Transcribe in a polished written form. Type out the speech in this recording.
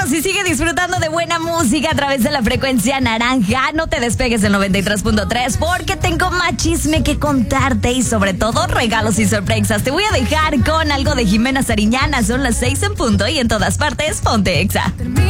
vámonos y sigue disfrutando de buena música a través de la frecuencia naranja. No te despegues del 93.3 porque tengo más chisme que contarte y sobre todo regalos y sorpresas. Te voy a dejar con algo de Jimena Sariñana. Son las 6 en punto y en todas partes ponte Exa.